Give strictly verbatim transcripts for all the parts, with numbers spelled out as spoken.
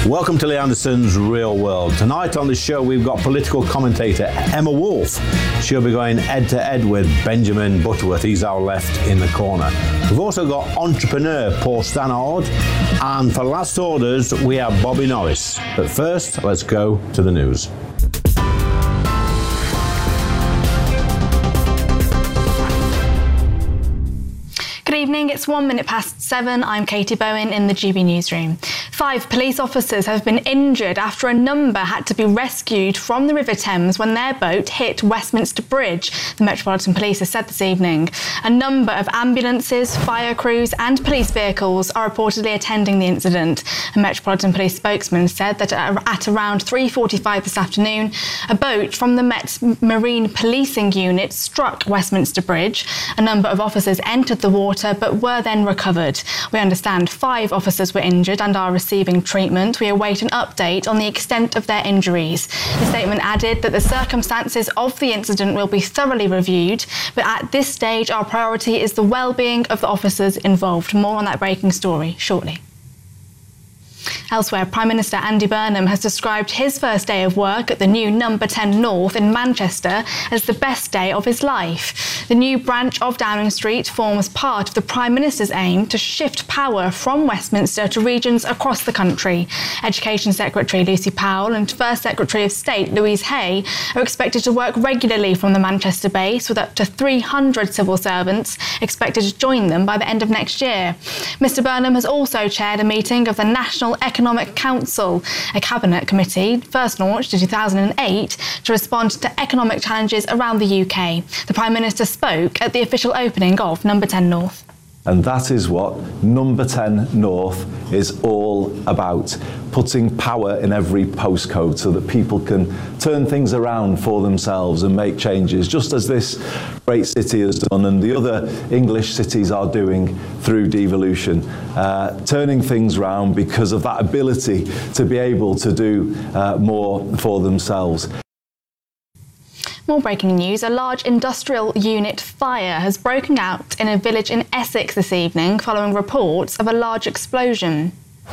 Welcome to Lee Anderson's Real World. Tonight on the show we've got political commentator Emma Wolfe. She'll be going head to head with Benjamin Butterworth. He's our left in the corner. We've also got entrepreneur Paul Stannard, and for last orders we have Bobby Norris. But first, let's go to the news. Good evening, it's one minute past seven. I'm Katie Bowen in the G B newsroom. Five police officers have been injured after a number had to be rescued from the River Thames when their boat hit Westminster Bridge, the Metropolitan Police has said this evening. A number of ambulances, fire crews and police vehicles are reportedly attending the incident. A Metropolitan Police spokesman said that at around three forty-five this afternoon, a boat from the Met's Marine Policing Unit struck Westminster Bridge. A number of officers entered the water but were then recovered. We understand five officers were injured and are receiving treatment. We await an update on the extent of their injuries. The statement added that the circumstances of the incident will be thoroughly reviewed, but at this stage our priority is the well-being of the officers involved. More on that breaking story shortly. Elsewhere, Prime Minister Andy Burnham has described his first day of work at the new Number ten North in Manchester as the best day of his life. The new branch of Downing Street forms part of the Prime Minister's aim to shift power from Westminster to regions across the country. Education Secretary Lucy Powell and First Secretary of State Louise Hay are expected to work regularly from the Manchester base, with up to three hundred civil servants expected to join them by the end of next year. Mr Burnham has also chaired a meeting of the National Economic Council, a cabinet committee first launched in two thousand eight to respond to economic challenges around the U K. The Prime Minister spoke at the official opening of Number ten North. And that is what Number ten North is all about, putting power in every postcode so that people can turn things around for themselves and make changes, just as this great city has done and the other English cities are doing through devolution, uh, turning things around because of that ability to be able to do uh, more for themselves. More breaking news, a large industrial unit fire has broken out in a village in Essex this evening following reports of a large explosion.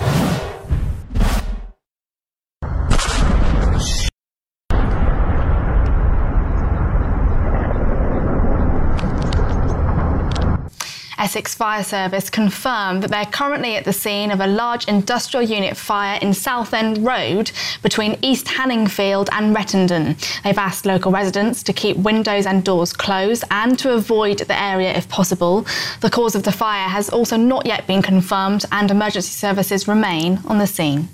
Essex Fire Service confirmed that they're currently at the scene of a large industrial unit fire in Southend Road between East Hanningfield and Rettendon. They've asked local residents to keep windows and doors closed and to avoid the area if possible. The cause of the fire has also not yet been confirmed and emergency services remain on the scene.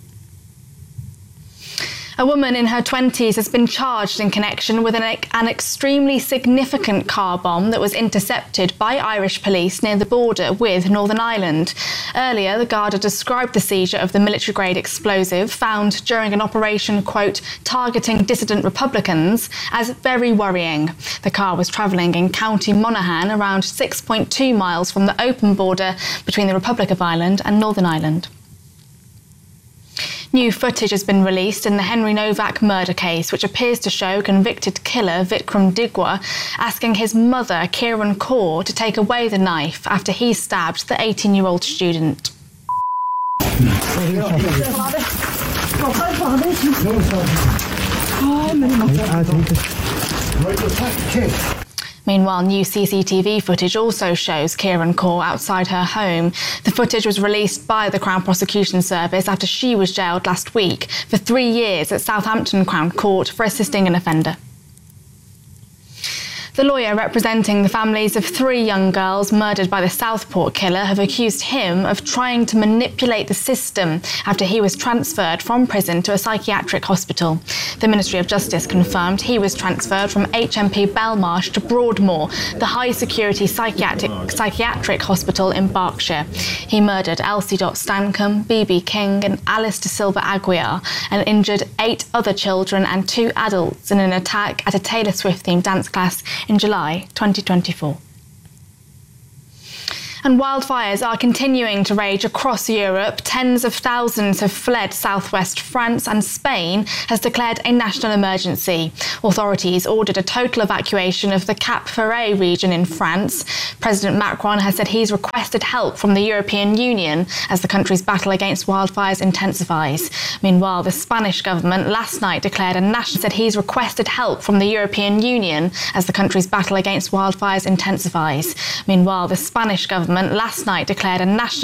A woman in her twenties has been charged in connection with an, an extremely significant car bomb that was intercepted by Irish police near the border with Northern Ireland. Earlier, the Garda described the seizure of the military-grade explosive found during an operation, quote, targeting dissident Republicans, as very worrying. The car was travelling in County Monaghan, around six point two miles from the open border between the Republic of Ireland and Northern Ireland. New footage has been released in the Henry Novak murder case, which appears to show convicted killer Vikram Digwa asking his mother, Kieran Kaur, to take away the knife after he stabbed the eighteen-year-old student. Meanwhile, new C C T V footage also shows Kieran Kaur outside her home. The footage was released by the Crown Prosecution Service after she was jailed last week for three years at Southampton Crown Court for assisting an offender. The lawyer representing the families of three young girls murdered by the Southport killer have accused him of trying to manipulate the system after he was transferred from prison to a psychiatric hospital. The Ministry of Justice confirmed he was transferred from H M P Belmarsh to Broadmoor, the high-security psychiatric, psychiatric hospital in Berkshire. He murdered Elsie Stancombe, B B King and Alice De Silva Aguiar and injured eight other children and two adults in an attack at a Taylor Swift-themed dance class in July twenty twenty-four. And wildfires are continuing to rage across Europe. Tens of thousands have fled southwest France, and Spain has declared a national emergency. Authorities ordered a total evacuation of the Cap Ferret region in France. President Macron has said he's requested help from the European Union as the country's battle against wildfires intensifies. Meanwhile, the Spanish government last night declared a national said he's requested help from the European Union as the country's battle against wildfires intensifies. Meanwhile, the Spanish government last night declared a national